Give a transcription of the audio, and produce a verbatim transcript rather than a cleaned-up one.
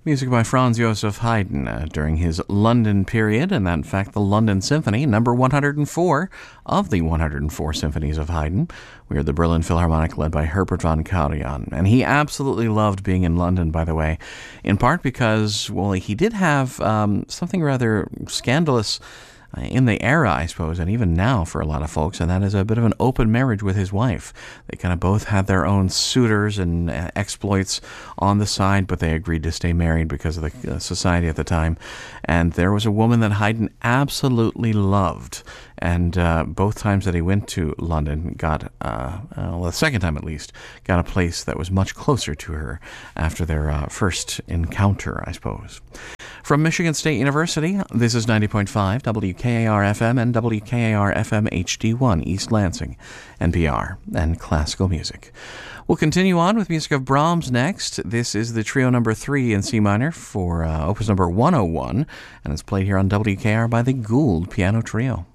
Music by Franz Joseph Haydn uh, during his London period, and that, in fact, the London Symphony, number one hundred four of the one hundred four symphonies of Haydn. We are the Berlin Philharmonic, led by Herbert von Karajan. And he absolutely loved being in London, by the way, in part because, well, he did have um, something rather scandalous in the era, I suppose, and even now for a lot of folks, and that is a bit of an open marriage with his wife. They kind of both had their own suitors and uh, exploits on the side, but they agreed to stay married because of the uh, society at the time. And there was a woman that Haydn absolutely loved, and uh, both times that he went to London got, uh, uh, well, the second time at least, got a place that was much closer to her after their uh, first encounter, I suppose. From Michigan State University, this is ninety point five W K A R F M and W K A R F M H D one, East Lansing, N P R, and classical music. We'll continue on with music of Brahms next. This is the trio number three in C minor for uh, opus number one oh one, and it's played here on W K R by the Gould Piano Trio.